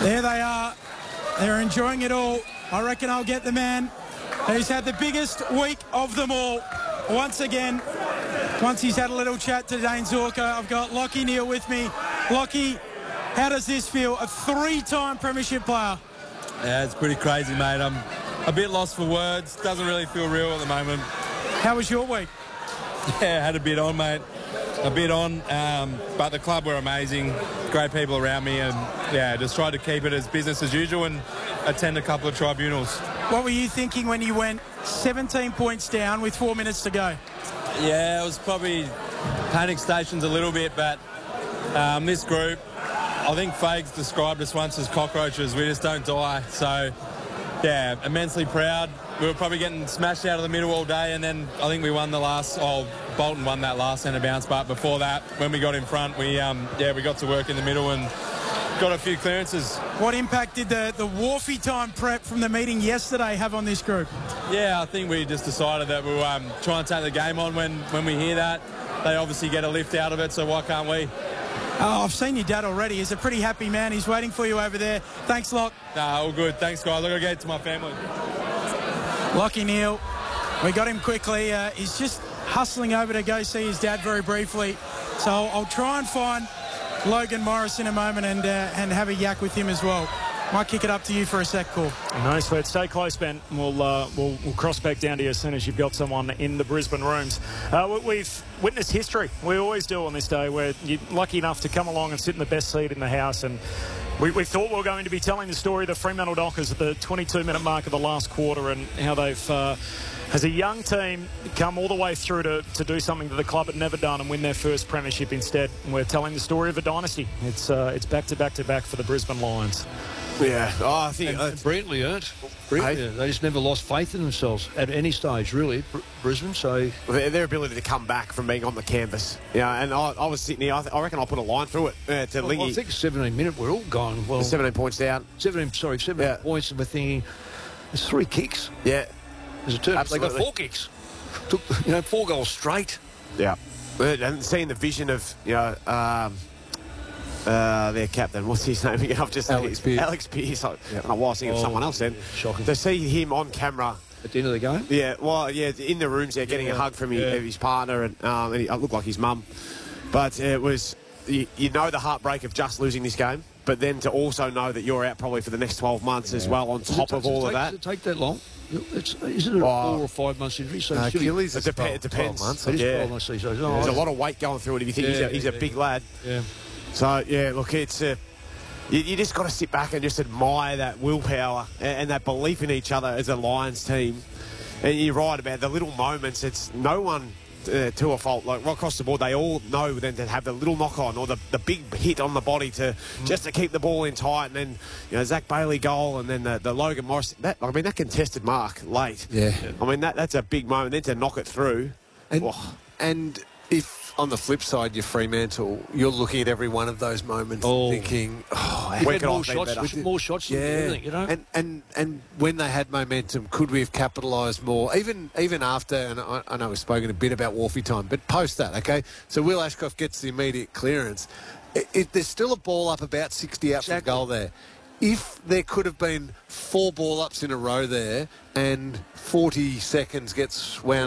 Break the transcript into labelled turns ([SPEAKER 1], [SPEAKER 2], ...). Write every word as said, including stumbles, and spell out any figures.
[SPEAKER 1] There they are. They're enjoying it all. I reckon I'll get the man who's had the biggest week of them all. Once again, once he's had a little chat to Dane Zorko, I've got Lockie Neal with me. Lockie, how does this feel? A three-time premiership player.
[SPEAKER 2] Yeah, it's pretty crazy, mate. I'm a bit lost for words. Doesn't really feel real at the moment.
[SPEAKER 1] How was your week?
[SPEAKER 2] Yeah, I had a bit on, mate. A bit on, um, but the club were amazing. Great people around me, and yeah, just tried to keep it as business as usual and attend a couple of tribunals.
[SPEAKER 1] What were you thinking when you went seventeen points down with four minutes to go?
[SPEAKER 2] Yeah, it was probably panic stations a little bit, but um, this group, I think Fags described us once as cockroaches. We just don't die. So, yeah, immensely proud. We were probably getting smashed out of the middle all day, and then I think we won the last, oh, Bolton won that last centre bounce, but before that, when we got in front, we, um, yeah, we got to work in the middle and got a few clearances.
[SPEAKER 1] What impact did the, the Wharfie time prep from the meeting yesterday have on this group?
[SPEAKER 2] Yeah, I think we just decided that we'll um, try and take the game on when, when we hear that. They obviously get a lift out of it, so why can't we?
[SPEAKER 1] Oh, I've seen your dad already. He's a pretty happy man. He's waiting for you over there. Thanks, Lock.
[SPEAKER 2] Nah, all good. Thanks, guys. I've got to get to my family.
[SPEAKER 1] Lockie Neal, we got him quickly. Uh, he's just hustling over to go see his dad very briefly. So I'll, I'll try and find Logan Morris in a moment and uh, and have a yak with him as well. Might kick it up to you for a sec, call.
[SPEAKER 3] No sweat. Stay close, Ben. We'll, uh, we'll we'll cross back down to you as soon as you've got someone in the Brisbane rooms. Uh, we've witnessed history. We always do on this day, where you're lucky enough to come along and sit in the best seat in the house. And we, we thought we were going to be telling the story of the Fremantle Dockers at the twenty-two minute mark of the last quarter and how they've, uh, as a young team, come all the way through to, to do something that the club had never done and win their first premiership instead. And we're telling the story of a dynasty. It's uh, it's back to back to back for the Brisbane Lions.
[SPEAKER 4] Yeah, oh, I think
[SPEAKER 5] and,
[SPEAKER 4] uh,
[SPEAKER 5] and brilliantly earned. Brilliantly earned. They just never lost faith in themselves at any stage, really, Br- Brisbane. So
[SPEAKER 4] their, their ability to come back from being on the canvas. Yeah, and I, I was sitting here. I, th- I reckon I'll put a line through it uh, to
[SPEAKER 5] well,
[SPEAKER 4] Lingy.
[SPEAKER 5] I think seventeen minute we're all gone. Well,
[SPEAKER 4] seventeen points down.
[SPEAKER 5] Seventeen, sorry, seventeen
[SPEAKER 4] yeah.
[SPEAKER 5] points, and we're thinking there's three kicks.
[SPEAKER 4] Yeah,
[SPEAKER 5] there's a turn.
[SPEAKER 4] Absolutely.
[SPEAKER 5] They got four kicks. Took you know four goals straight.
[SPEAKER 4] Yeah, and seeing the vision of you know. Um, Uh, their captain, what's his name again? I've just
[SPEAKER 5] Alex Pearce.
[SPEAKER 4] Alex Pearce. I don't know why I was thinking
[SPEAKER 5] oh,
[SPEAKER 4] of someone else then.
[SPEAKER 5] Shocking.
[SPEAKER 4] To see him on camera
[SPEAKER 5] at the end of the game.
[SPEAKER 4] Yeah, well, yeah, in the rooms there, getting
[SPEAKER 5] yeah,
[SPEAKER 4] a hug from
[SPEAKER 5] yeah.
[SPEAKER 4] his, his partner, and, um, and he, it looked like his mum. But it was, you, you know, the heartbreak of just losing this game, but then to also know that you're out probably for the next twelve months yeah. as well, on top
[SPEAKER 5] it,
[SPEAKER 4] of all
[SPEAKER 5] take,
[SPEAKER 4] of that.
[SPEAKER 5] Does it take that long? It's, isn't it a
[SPEAKER 4] oh.
[SPEAKER 5] four or five months injury? So
[SPEAKER 4] uh, Achilles,
[SPEAKER 5] it,
[SPEAKER 4] dep- it depends.
[SPEAKER 5] Months. It is
[SPEAKER 4] yeah.
[SPEAKER 5] twelve months. So, oh,
[SPEAKER 4] There's a lot of weight going through it if you think
[SPEAKER 5] yeah,
[SPEAKER 4] he's a, he's
[SPEAKER 5] yeah,
[SPEAKER 4] a big
[SPEAKER 5] yeah.
[SPEAKER 4] lad.
[SPEAKER 5] Yeah.
[SPEAKER 4] So, yeah, look, it's a... You, you just got to sit back and just admire that willpower and, and that belief in each other as a Lions team. And you're right about the little moments. It's no one uh, to a fault. Like right across the board, they all know then to have the little knock on or the, the big hit on the body to mm. just to keep the ball in tight. And then you know Zach Bailey goal and then the, the Logan Morris. That I mean that contested mark late.
[SPEAKER 6] Yeah.
[SPEAKER 4] I mean that that's a big moment. Then to knock it through.
[SPEAKER 6] And,
[SPEAKER 4] oh.
[SPEAKER 6] and if on the flip side you're Fremantle, you're looking at every one of those moments
[SPEAKER 5] oh.
[SPEAKER 6] thinking, oh,
[SPEAKER 5] we had more shots, with more shots than
[SPEAKER 6] yeah.
[SPEAKER 5] everything, you know.
[SPEAKER 6] And and and when they had momentum, could we have capitalised more? Even even after, and I, I know we've spoken a bit about Wharfie time, but post that, okay. So Will Ashcroft gets the immediate clearance. It, it, there's still a ball up about sixty out
[SPEAKER 5] exactly.
[SPEAKER 6] from goal there. If there could have been four ball ups in a row there and forty seconds gets wound